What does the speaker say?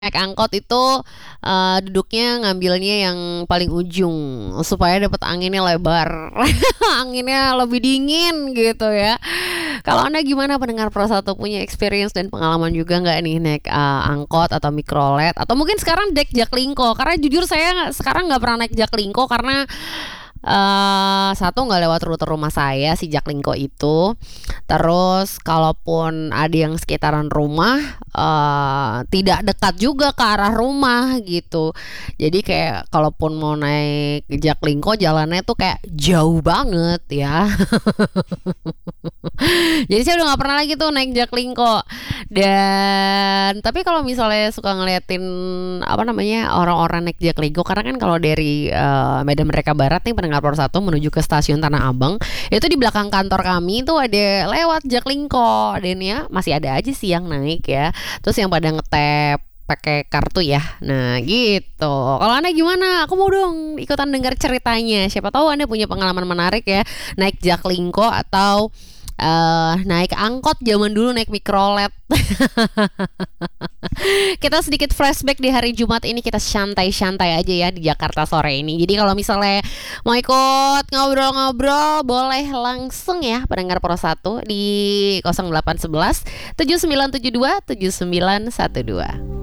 Naik angkot itu, duduknya ngambilnya yang paling ujung supaya dapat anginnya lebar, anginnya lebih dingin gitu ya. Kalau Anda gimana pendengar Pro 1 punya experience dan pengalaman juga nggak nih naik, angkot atau mikrolet atau mungkin sekarang naik Jaklingko? Karena jujur saya sekarang nggak pernah naik Jaklingko karena, satu nggak lewat rute rumah saya si Jaklingko itu. Terus kalaupun ada yang sekitaran rumah, tidak dekat juga ke arah rumah gitu. Jadi kayak kalaupun mau naik Jaklingko jalannya tuh kayak jauh banget ya. Jadi saya udah nggak pernah lagi tuh naik Jaklingko. Dan tapi kalau misalnya suka ngeliatin apa namanya orang-orang naik Jaklingko karena kan kalau dari Medan Merdeka Barat nih pendengar Pro 1 menuju ke stasiun Tanah Abang itu di belakang kantor kami itu ada lewat Jaklingko dan ya masih ada aja sih yang naik ya. Terus yang pada ngetep pakai kartu ya. Nah, gitu. Kalau Anda gimana? Aku mau dong ikutan dengar ceritanya. Siapa tahu Anda punya pengalaman menarik ya naik Jaklingko atau naik angkot zaman dulu naik mikrolet. Kita sedikit flashback di hari Jumat ini kita santai-santai aja ya di Jakarta sore ini. Jadi kalau misalnya mau ikut ngobrol-ngobrol boleh langsung ya pendengar Pro 1 di 0811 7972 7912.